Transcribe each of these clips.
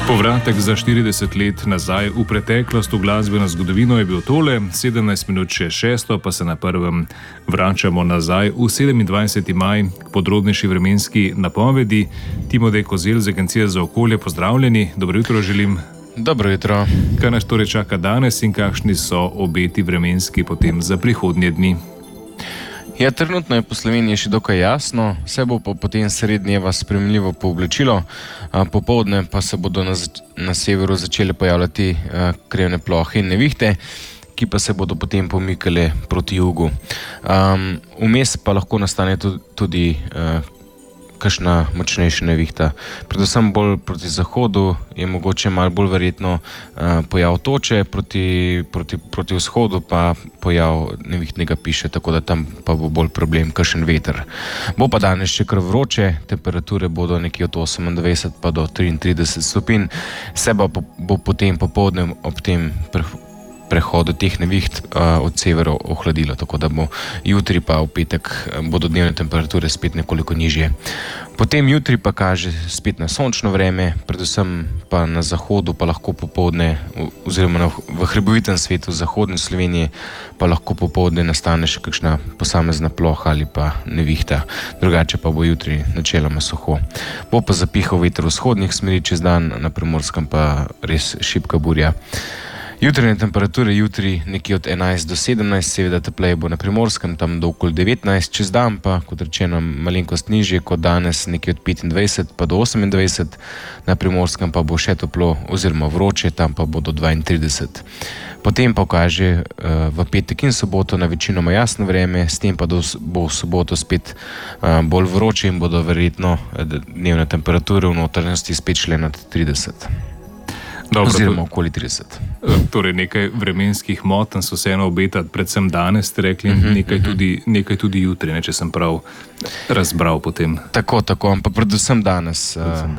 Povratek za 40 let nazaj v preteklost v glasbeno zgodovino je bil tole, 17 minut še 6, pa se na prvem vračamo nazaj v 27. maj k podrobnejši vremenski napovedi. Timotej Kozelj z Agencije za okolje, pozdravljeni, dobro jutro želim. Dobro jutro. Kaj nas torej čaka danes in kakšni so obeti vremenski potem za prihodnje dni? Ja, trenutno je po Sloveniji še dokaj jasno, vse bo potem srednjeva spremljivo pooblačilo, popoldne pa se bodo na severu začele pojavljati krevne plohe in nevihte, ki pa se bodo potem pomikale proti jugu. Vmes pa lahko nastane tudi kakšna močnejša nevihta. Predvsem bolj proti zahodu je mogoče malo bolj verjetno pojav toče, proti vzhodu pa pojav nevihtnega piša, tako da tam pa bo bolj problem kakšen veter. Bo pa danes še kar vroče, temperature bodo nekje od 28 pa do 33 stopinj, se pa bo potem popoldne ob tem prehodu teh neviht od severa ohladilo, tako da bo jutri pa v petek bodo dnevne temperature spet nekoliko nižje. Potem jutri pa kaže spet na sončno vreme, predvsem pa na zahodu pa lahko popoldne, oziroma v hribovitem svetu zahodne Slovenije pa lahko popoldne nastane še kakšna posamezna ploha ali pa nevihta, drugače pa bo jutri načeloma suho. Bo pa zapihal veter vzhodnih smeri čez dan, na Primorskem pa res šibka burja. Jutranje temperature jutri nekje od 11 do 17, seveda topleje bo na Primorskem, tam do okoli 19, čez dan pa, kot rečeno, malenkost nižje kot danes, nekje od 25 pa do 28, na Primorskem pa bo še toplo oziroma vroče, tam pa bo do 32. Potem pa kaže v petek in soboto na večinoma jasno vreme, s tem pa bo v soboto spet bolj vroče in bodo verjetno dnevne temperature v notranjosti spet šle nad 30. Dobro, oziroma okoli 30. Torej nekaj vremenskih motenj so vseeno obetati, predvsem danes ste rekli, nekaj tudi jutri, če sem prav razbral potem. Tako, ampak predvsem danes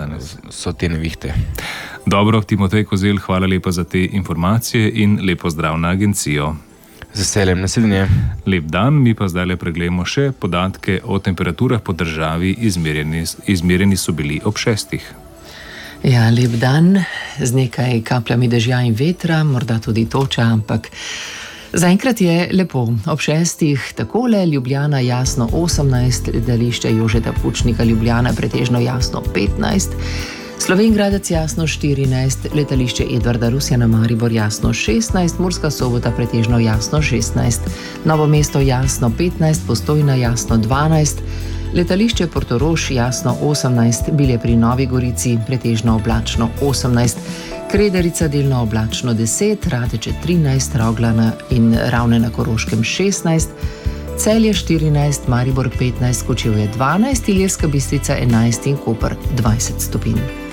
so te nevihte. Dobro, Timotej Kozelj, hvala lepa za te informacije in lepo zdrav na agencijo. Z veseljem, naslednje. Lep dan, mi pa zdaj pregledamo še podatke o temperaturah po državi, izmerjeni so bili ob 6. Ja, lep dan, z nekaj kapljami dežja in vetra, morda tudi toča, ampak zaenkrat je lepo. Ob 6 takole, Ljubljana jasno 18, letališče Jožeta Pučnika Ljubljana pretežno jasno 15, Slovenj Gradec jasno 14, letališče Edvarda Rusjana Maribor jasno 16, Murska Sobota pretežno jasno 16, Novo mesto jasno 15, Postojna jasno 12, letališče Portorož jasno 18, Bilje pri Novi Gorici pretežno oblačno 18, Krederica delno oblačno 10, Radeče 13, Roglana in Ravne na Koroškem 16, Celje 14, Maribor 15, Kočevje 12, Ilirska Bistrica 11 in Koper 20 stopinj.